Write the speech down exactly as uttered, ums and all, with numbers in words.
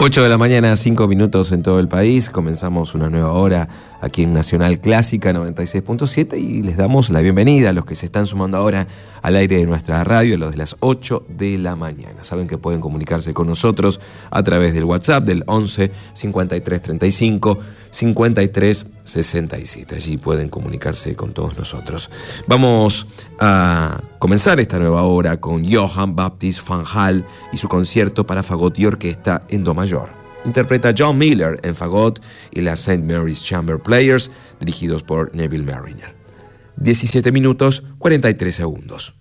ocho de la mañana, cinco minutos en todo el país. Comenzamos una nueva hora aquí en Nacional Clásica noventa y seis punto siete y les damos la bienvenida a los que se están sumando ahora al aire de nuestra radio, a los de las ocho de la mañana. Saben que pueden comunicarse con nosotros a través del WhatsApp del once cincuenta y tres treinta y cinco cincuenta y tres sesenta y siete. Allí pueden comunicarse con todos nosotros. Vamos a comenzar esta nueva hora con Johann Baptist van Hal y su concierto para fagot y orquesta en do mayor. Interpreta John Miller en fagot y la Saint Mary's Chamber Players, dirigidos por Neville Marriner. diecisiete minutos, cuarenta y tres segundos.